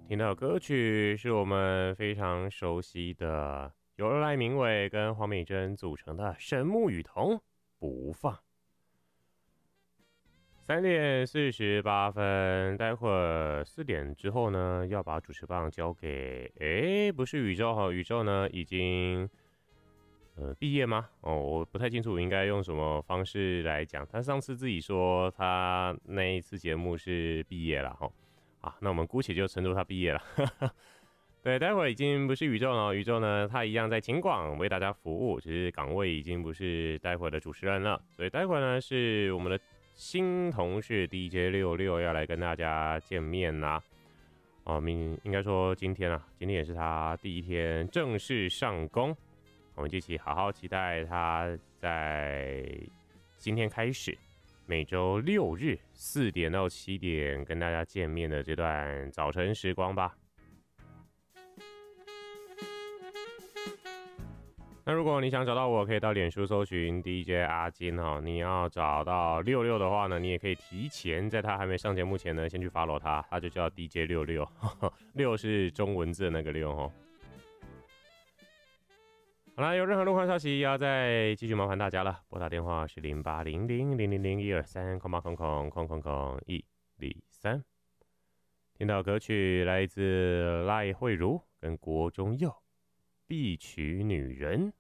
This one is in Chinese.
听到的歌曲是我们非常熟悉的，由赖明伟跟黄美珍组成的神木与瞳不放。3:48，待会儿4点之后呢，要把主持棒交给，不是宇宙哈，宇宙呢已经毕业吗？我不太清楚应该用什么方式来讲。他上次自己说他那一次节目是毕业了哈。那我们姑且就称作他毕业了。对，待会儿已经不是宇宙了，宇宙呢，他一样在勤广为大家服务，只是岗位已经不是待会儿的主持人了，所以待会儿呢是我们的新同事 DJ66要来跟大家见面啦。应该说今天也是他第一天正式上工，我们一起好好期待他在今天开始。每周6日4点到7点跟大家见面的这段早晨时光吧。那如果你想找到我，可以到脸书搜寻 DJ 阿金哈。你要找到66的话呢，你也可以提前在他还没上节目前呢，先去 follow 他，他就叫 DJ66， 6是中文字的那个6哈。好啦，有任何路况消息要再继续麻烦大家了，拨打电话是0800000123，听到歌曲来自赖慧茹跟郭中佑，《必娶女人》。